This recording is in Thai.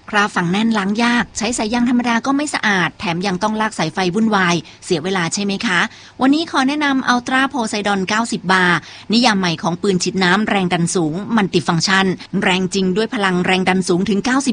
คราฝังแน่นล้างยากใช้สายยางธรรมดาก็ไม่สะอาดแถมยังต้องลากสายไฟวุ่นวายเสียเวลาใช่ไหมคะวันนี้ขอแนะนำอัลตราโพไซดอน90 บาร์นิยามใหม่ของปืนฉีดน้ำแรงดันสูงมัลติฟังก์ชันแรงจริงด้วยพลังแรงดันสูงถึง90